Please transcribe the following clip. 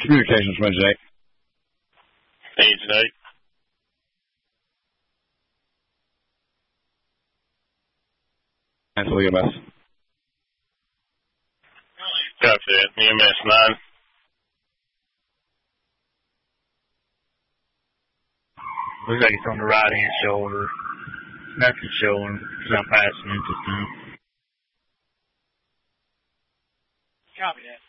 Communications Wednesday. Agent 8. Cancel EMS. Copy that. EMS 9. Looks like it's on the right-hand shoulder. Nothing showing. It's not passing at this time. Copy that.